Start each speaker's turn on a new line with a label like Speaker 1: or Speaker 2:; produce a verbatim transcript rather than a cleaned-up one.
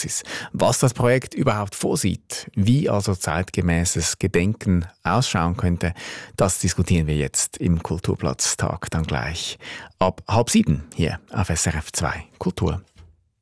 Speaker 1: Praxis. Was das Projekt überhaupt vorsieht, wie also zeitgemäßes Gedenken ausschauen könnte, das diskutieren wir jetzt im Kulturplatztag dann gleich. Ab halb sieben hier auf S R F zwei Kultur.